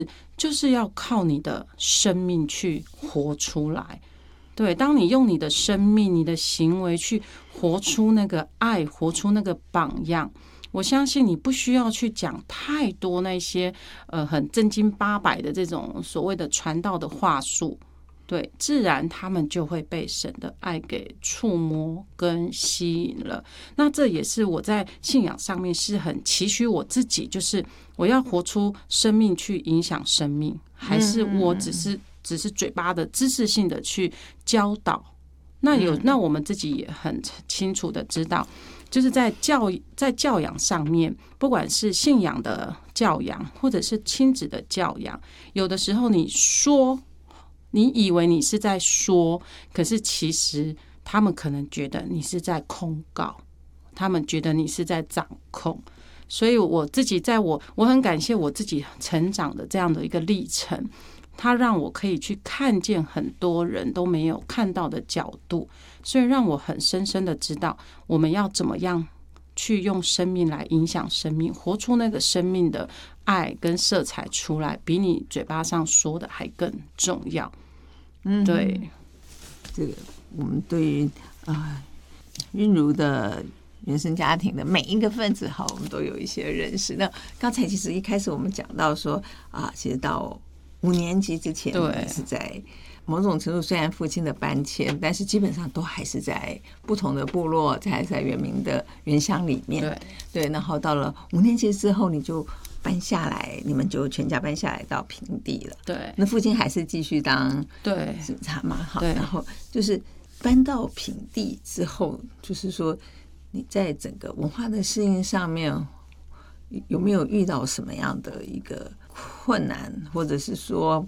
就是要靠你的生命去活出来。对，当你用你的生命、你的行为去活出那个爱，活出那个榜样，我相信你不需要去讲太多那些很正经八百的这种所谓的传道的话术。对，自然他们就会被神的爱给触摸跟吸引了。那这也是我在信仰上面是很期许我自己，就是我要活出生命去影响生命，还是我只是嘴巴的知识性的去教导？那我们自己也很清楚的知道，就是在教养上面，不管是信仰的教养，或者是亲子的教养，有的时候你以为你是在说，可是其实他们可能觉得你是在控告，他们觉得你是在掌控。所以我自己我很感谢我自己成长的这样的一个历程，它让我可以去看见很多人都没有看到的角度，所以让我很深深的知道我们要怎么样去用生命来影响生命，活出那个生命的爱跟色彩出来，比你嘴巴上说的还更重要。对， 这个我们对于韵如的原生家庭的每一个分子，我们都有一些认识。那刚才其实一开始我们讲到说其实到5年级之前，对，是在某种程度虽然父亲的搬迁，但是基本上都还是在不同的部落，在原民的原乡里面。对，然后到了5年级之后，你就搬下来，你们就全家搬下来到平地了。对，那父亲还是继续当警察嘛？好，然后就是搬到平地之后，就是说你在整个文化的适应上面有没有遇到什么样的一个困难，或者是说，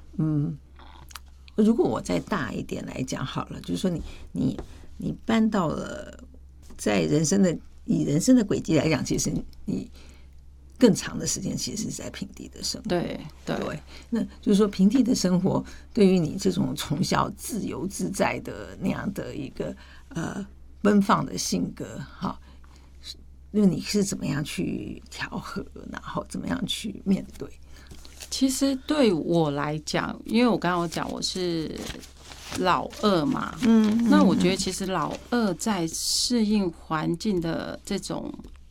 如果我再大一点来讲好了，就是说你搬到了在以人生的轨迹来讲，其实你更长的时间其实是在平地的生活。对，那就是说平地的生活对于你这种从小自由自在的那样的一个奔放的性格，因为你是怎么样去调和，然后怎么样去面对？ 其实对我来讲，因为我刚刚有讲我是老二嘛，那我觉得其实老二在适应环境的这种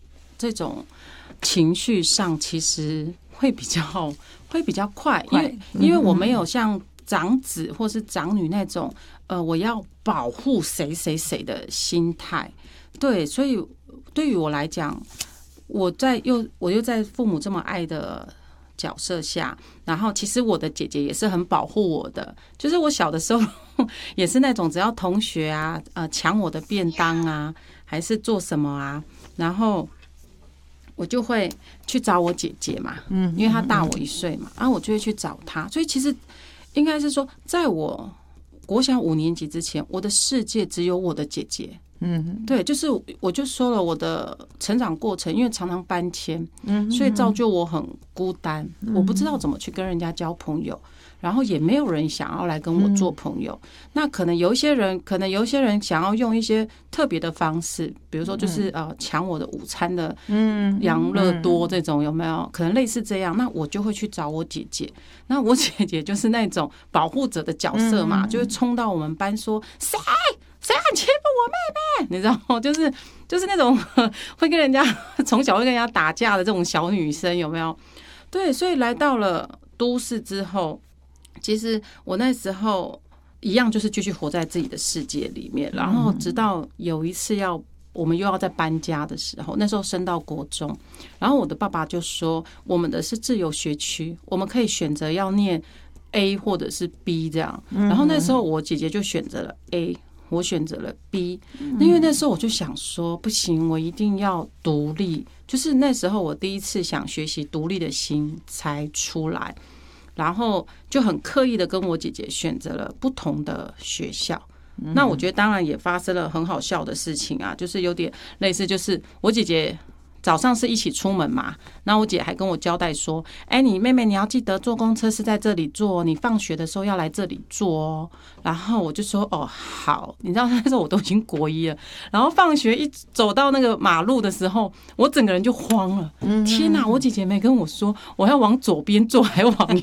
情绪上，其实会比较快，因为我没有像长子或是长女那种我要保护谁谁谁的心态。对，所以对于我来讲，我又在父母这么爱的角色下，然后其实我的姐姐也是很保护我的，就是我小的时候也是那种只要同学抢我的便当啊，还是做什么啊，然后我就会去找我姐姐嘛，因为她大我1岁嘛，然后我就会去找她。所以其实应该是说，在我国小5年级之前，我的世界只有我的姐姐。对，就是我就说了，我的成长过程，因为常常搬迁，所以造就我很孤单，我不知道怎么去跟人家交朋友，然后也没有人想要来跟我做朋友。那可能有一些人想要用一些特别的方式，比如说就是抢我的午餐的养乐多这种，有没有？可能类似这样，那我就会去找我姐姐。那我姐姐就是那种保护者的角色嘛，就会冲到我们班说谁敢欺负我妹妹？你知道吗？就是那种会跟人家从小会跟人家打架的这种小女生，有没有？对，所以来到了都市之后，其实我那时候一样就是继续活在自己的世界里面，然后直到有一次我们又要在搬家的时候，那时候升到国中，然后我的爸爸就说，我们的是自由学区，我们可以选择要念 A 或者是 B 这样。然后那时候我姐姐就选择了 A。我选择了 B， 因为那时候我就想说，不行，我一定要独立。就是那时候我第一次想学习独立的心才出来，然后就很刻意的跟我姐姐选择了不同的学校。那我觉得当然也发生了很好笑的事情啊，就是有点类似，就是我姐姐早上是一起出门嘛，然后我姐还跟我交代说，你妹妹你要记得坐公车是在这里坐，你放学的时候要来这里坐哦。然后我就说哦好，你知道那时候我都已经国一了，然后放学一走到那个马路的时候，我整个人就慌了。天哪，我姐姐没跟我说我要往左边坐还往